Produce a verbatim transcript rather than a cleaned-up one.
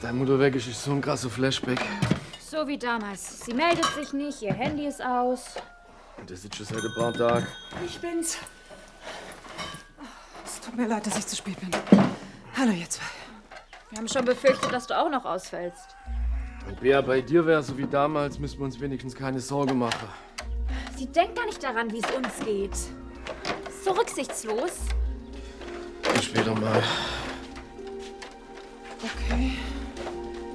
deine Mutter weg ist, ist so ein krasser Flashback. So wie damals. Sie meldet sich nicht, ihr Handy ist aus. Und das ist schon seit ein paar Tagen. Ich bin's. Es tut mir leid, dass ich zu spät bin. Hallo, ihr zwei. Wir haben schon befürchtet, dass du auch noch ausfällst. Wenn Bea bei dir wäre, so wie damals, müssten wir uns wenigstens keine Sorge machen. Sie denkt gar nicht daran, wie es uns geht. So rücksichtslos. Bis später mal. Okay.